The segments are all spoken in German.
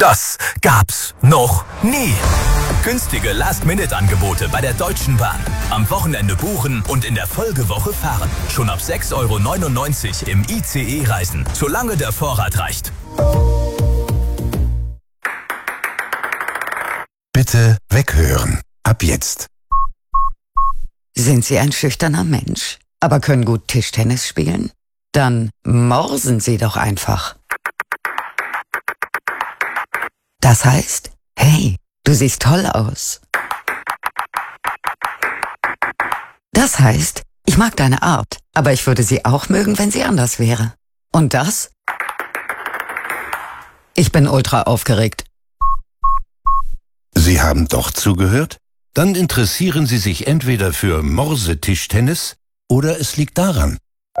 Das gab's noch nie. Günstige Last-Minute-Angebote bei der Deutschen Bahn. Am Wochenende buchen und in der Folgewoche fahren. Schon ab 6,99 € im ICE reisen, solange der Vorrat reicht. Bitte weghören. Ab jetzt. Sind Sie ein schüchterner Mensch, aber können gut Tischtennis spielen? Dann morsen Sie doch einfach. Das heißt, hey, du siehst toll aus. Das heißt, ich mag deine Art, aber ich würde sie auch mögen, wenn sie anders wäre. Und das? Ich bin ultra aufgeregt. Sie haben doch zugehört? Dann interessieren Sie sich entweder für Morsetischtennis oder es liegt daran.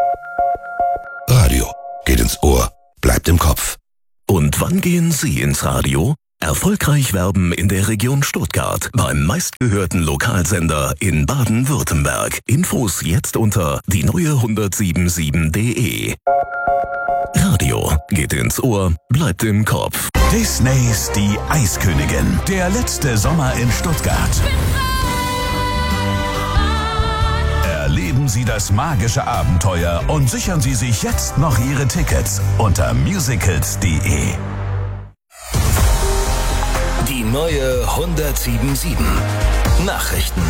Radio geht ins Ohr, bleibt im Kopf. Und wann gehen Sie ins Radio? Erfolgreich werben in der Region Stuttgart beim meistgehörten Lokalsender in Baden-Württemberg. Infos jetzt unter die neue1077.de. Radio geht ins Ohr, bleibt im Kopf. Disneys Die Eiskönigin. Der letzte Sommer in Stuttgart. Erleben Sie das magische Abenteuer und sichern Sie sich jetzt noch Ihre Tickets unter musicals.de. Die neue 1077. Nachrichten.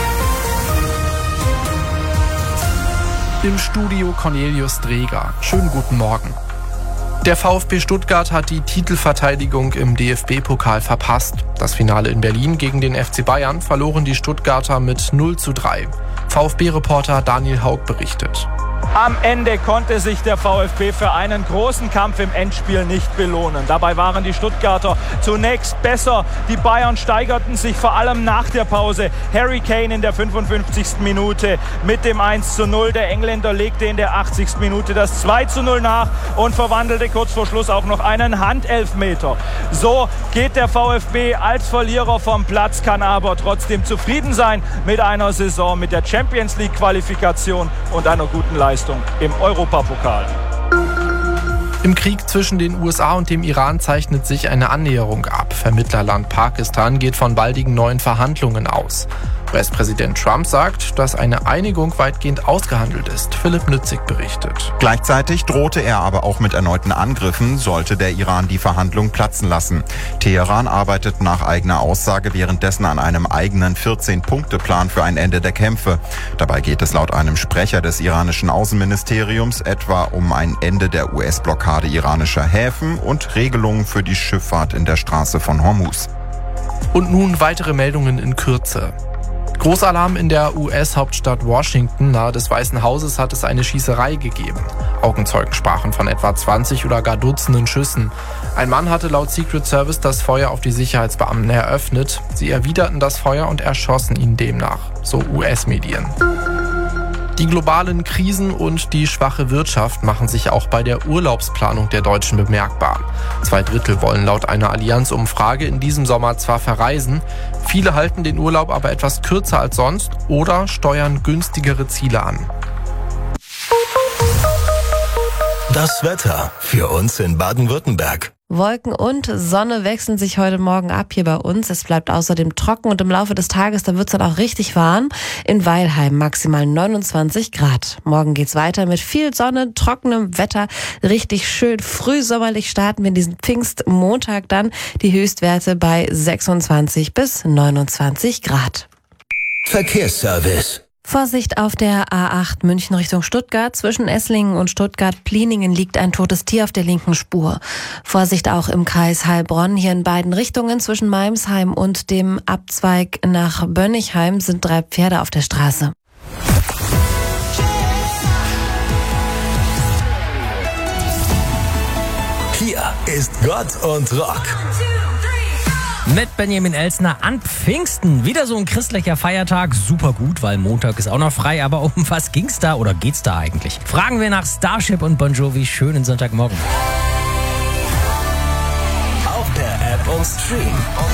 Im Studio Cornelius Dreger. Schönen guten Morgen. Der VfB Stuttgart hat die Titelverteidigung im DFB-Pokal verpasst. Das Finale in Berlin gegen den FC Bayern verloren die Stuttgarter mit 0:3. VfB-Reporter Daniel Haug berichtet. Am Ende konnte sich der VfB für einen großen Kampf im Endspiel nicht belohnen. Dabei waren die Stuttgarter zunächst besser. Die Bayern steigerten sich vor allem nach der Pause. Harry Kane in der 55. Minute mit dem 1:0. Der Engländer legte in der 80. Minute das 2:0 nach und verwandelte kurz vor Schluss auch noch einen Handelfmeter. So geht der VfB als Verlierer vom Platz, kann aber trotzdem zufrieden sein mit einer Saison, mit der Champions-League-Qualifikation und einer guten Leistung im Europapokal. Im Krieg zwischen den USA und dem Iran zeichnet sich eine Annäherung ab. Vermittlerland Pakistan geht von baldigen neuen Verhandlungen aus. US-Präsident Trump sagt, dass eine Einigung weitgehend ausgehandelt ist. Philipp Nützig berichtet. Gleichzeitig drohte er aber auch mit erneuten Angriffen, sollte der Iran die Verhandlung platzen lassen. Teheran arbeitet nach eigener Aussage währenddessen an einem eigenen 14-Punkte-Plan für ein Ende der Kämpfe. Dabei geht es laut einem Sprecher des iranischen Außenministeriums etwa um ein Ende der US-Blockade iranischer Häfen und Regelungen für die Schifffahrt in der Straße von Hormuz. Und nun weitere Meldungen in Kürze. Großalarm in der US-Hauptstadt Washington. Nahe des Weißen Hauses hat es eine Schießerei gegeben. Augenzeugen sprachen von etwa 20 oder gar Dutzenden Schüssen. Ein Mann hatte laut Secret Service das Feuer auf die Sicherheitsbeamten eröffnet. Sie erwiderten das Feuer und erschossen ihn demnach, so US-Medien. Die globalen Krisen und die schwache Wirtschaft machen sich auch bei der Urlaubsplanung der Deutschen bemerkbar. 2/3 wollen laut einer Allianz-Umfrage in diesem Sommer zwar verreisen, viele halten den Urlaub aber etwas kürzer als sonst oder steuern günstigere Ziele an. Das Wetter für uns in Baden-Württemberg. Wolken und Sonne wechseln sich heute Morgen ab hier bei uns. Es bleibt außerdem trocken und im Laufe des Tages, da wird es dann auch richtig warm. In Weilheim maximal 29 Grad. Morgen geht's weiter mit viel Sonne, trockenem Wetter. Richtig schön frühsommerlich starten wir in diesen Pfingstmontag dann. Die Höchstwerte bei 26 bis 29 Grad. Verkehrsservice. Vorsicht auf der A8 München Richtung Stuttgart. Zwischen Esslingen und Stuttgart-Pliningen liegt ein totes Tier auf der linken Spur. Vorsicht auch im Kreis Heilbronn. Hier in beiden Richtungen zwischen Meimsheim und dem Abzweig nach Bönnigheim sind 3 Pferde auf der Straße. Hier ist Gott und Rock. Mit Benjamin Elsner an Pfingsten. Wieder so ein christlicher Feiertag. Super gut, weil Montag ist auch noch frei. Aber um was ging's da oder geht's da eigentlich? Fragen wir nach Starship und Bon Jovi. Schönen Sonntagmorgen. Auf der App und Stream.